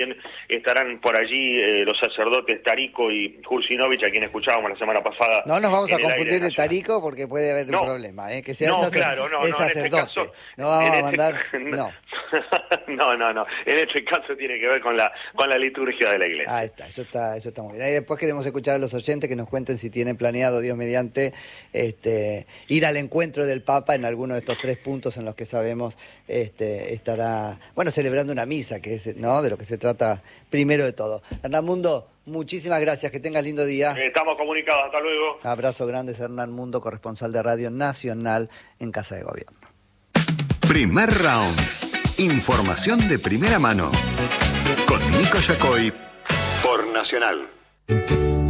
estarán por allí los sacerdotes Tarico y Jursinovich, a quien escuchábamos la semana pasada. No nos vamos a en el aire confundir de nacional. Tarico porque puede haber un problema, que sea No, el claro, no, es no, en este sacerdote. caso, No vamos en a este- mandar, no. No. En este caso tiene que ver con la liturgia de la iglesia. Ah, eso está muy bien. Ahí después queremos escuchar a los oyentes que nos cuenten si tienen planeado, Dios mediante, ir al encuentro del Papa en alguno de estos 3 puntos en los que sabemos estará, bueno, celebrando una misa, que es, ¿no?, de lo que se trata primero de todo. Hernán Mundo, muchísimas gracias, que tengas lindo día. Estamos comunicados, hasta luego. Abrazo grande, Hernán Mundo, corresponsal de Radio Nacional en Casa de Gobierno. Primer round. Información de primera mano. Con Nico Yacoy por Nacional.